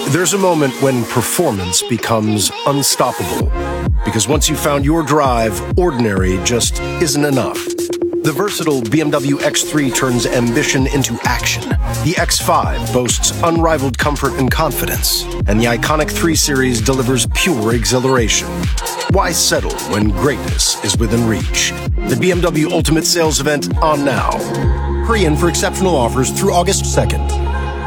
There's a moment when performance becomes unstoppable. Because once you've found your drive, ordinary just isn't enough. The versatile BMW X3 turns ambition into action. The X5 boasts unrivaled comfort and confidence. And the iconic 3 Series delivers pure exhilaration. Why settle when greatness is within reach? The BMW Ultimate Sales Event on now. Hurry in for exceptional offers through August 2nd.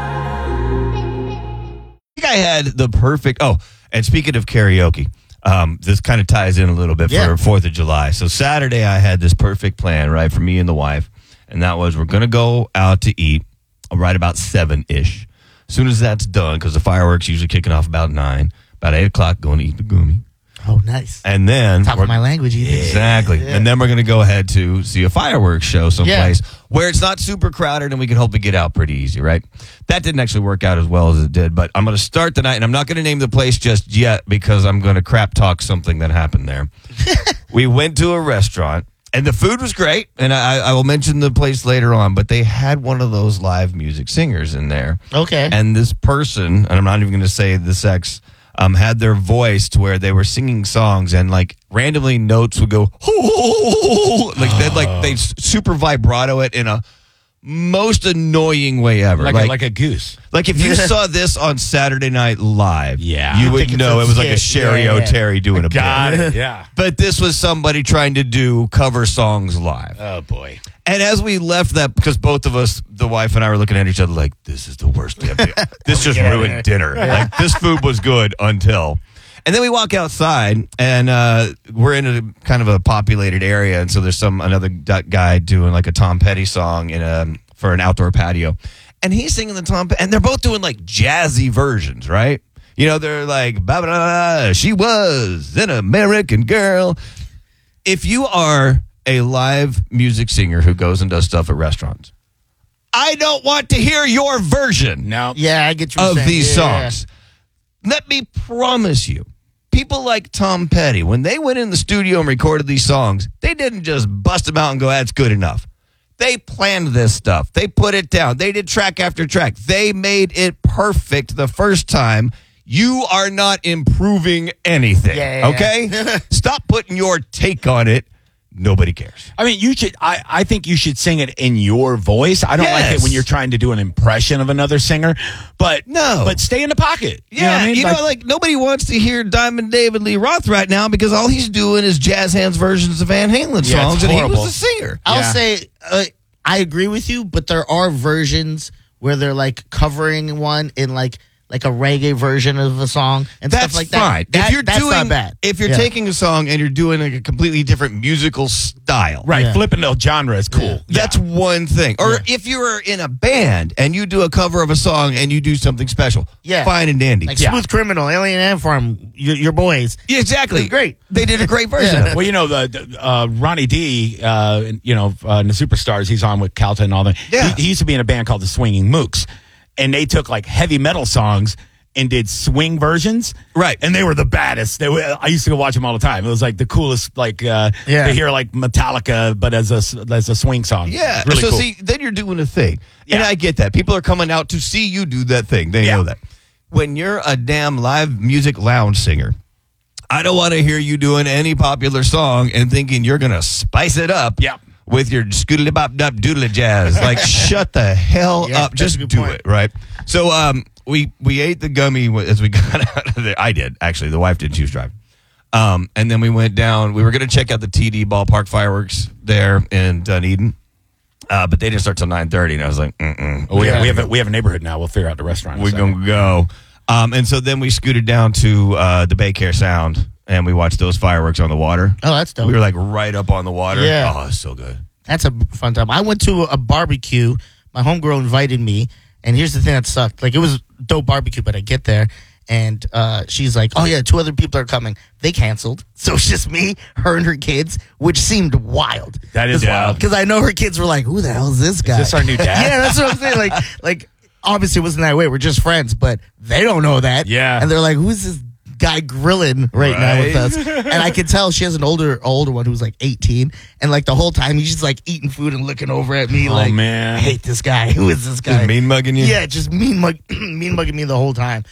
I had the perfect. Oh, and speaking of karaoke, this kind of ties in a little bit for 4th of July. So Saturday, I had this perfect plan, right, for me and the wife, and that was we're going to go out to eat right about 7-ish. As soon as that's done, because the fireworks usually kicking off about 9, about 8 o'clock, going to eat the gummy. Oh, nice. And then talk my language. Exactly. Yeah. And then we're going to go ahead to see a fireworks show someplace where it's not super crowded and we can hopefully get out pretty easy, right? That didn't actually work out as well as it did, but I'm going to start the night, and I'm not going to name the place just yet because I'm going to crap talk something that happened there. We went to a restaurant, and the food was great, and I will mention the place later on, but they had one of those live music singers in there. Okay. And this person, and I'm not even going to say the sex, had their voice to where they were singing songs, and like randomly notes would go like they super vibrato it in a most annoying way ever, like a goose. Like if you saw this on Saturday Night Live, yeah, you would know it was like a Sherry O'Terry doing a bit. Got it. Yeah, but this was somebody trying to do cover songs live. Oh boy. And as we left that, because both of us, the wife and I, were looking at each other like, this is the worst damn thing. This just ruined dinner. Like, this food was good until. And then we walk outside, and we're in a kind of a populated area, and so there's another guy doing like a Tom Petty song for an outdoor patio. And he's singing the Tom Petty, and they're both doing like jazzy versions, right? You know, they're like, blah, blah, blah, she was an American girl. If you are a live music singer who goes and does stuff at restaurants, I don't want to hear your version I get you of these songs. Let me promise you, people like Tom Petty, when they went in the studio and recorded these songs, they didn't just bust them out and go, that's good enough. They planned this stuff. They put it down. They did track after track. They made it perfect the first time. You are not improving anything, okay? Stop putting your take on it. Nobody cares. I mean, you should. I think you should sing it in your voice. I don't like it when you're trying to do an impression of another singer. But but stay in the pocket. Yeah, you know what I mean? Like nobody wants to hear Diamond David Lee Roth right now because all he's doing is jazz hands versions of Van Halen songs, and he was a singer. I'll say I agree with you, but there are versions where they're like covering one in like a reggae version of a song and stuff like fine. that. That's not bad. If you're taking a song and you're doing like a completely different musical style. Right, flipping the genre is cool. That's one thing. Or if you're in a band and you do a cover of a song and you do something special. Fine and dandy. Like Smooth Criminal, Alien Ant Farm, your boys. Yeah, exactly. Great. They did a great version of it. Well, you know, the Ronnie D, in the Superstars, he's on with Calta and all that. Yeah. He used to be in a band called the Swinging Mooks. And they took like heavy metal songs and did swing versions. Right. And they were the baddest. I used to go watch them all the time. It was like the coolest, to hear like Metallica, but as a swing song. Yeah. Really so cool. see, then you're doing a thing. And I get that. People are coming out to see you do that thing. They know that. When you're a damn live music lounge singer, I don't want to hear you doing any popular song and thinking you're going to spice it up. Yeah. With your scoodly bop dop doodly jazz. Like, shut the hell up. Just do it, right? So we ate the gummy as we got out of there. I did, actually. The wife didn't. She was driving. And then we went down. We were going to check out the TD ballpark fireworks there in Dunedin. But they didn't start till 9:30, and I was like, we have a neighborhood now. We'll figure out the restaurant. We're going to go. And so then we scooted down to the Baycare Sound, and we watched those fireworks on the water. Oh, that's dope. We were like right up on the water. Yeah. Oh, it's so good. That's a fun time. I went to a barbecue. My homegirl invited me, and here's the thing that sucked. Like, it was dope barbecue, but I get there, and she's like, oh, yeah, 2 other people are coming. They canceled. So it's just me, her, and her kids, which seemed wild. That is wild. Because I know her kids were like, who the hell is this guy? Is this our new dad? Yeah, that's what I'm saying. Like obviously it wasn't that way. We're just friends, but they don't know that. Yeah. And they're like, who's this guy grilling right now with us? And I could tell she has an older one who's like 18, and like the whole time he's just like eating food and looking over at me like, man, I hate this guy. Who is this guy? Just mean mugging you? Yeah, just mean mugging me the whole time.